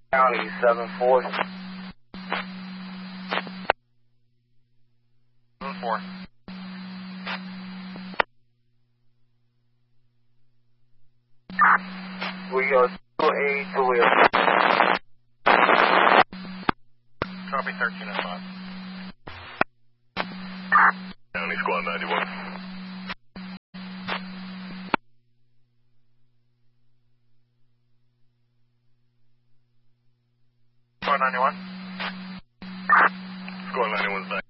County 7-4. 7-4. We go 2-8 to Wheel. Copy 13 at 5. County Squad 91. Squad 91. Squad 91's back.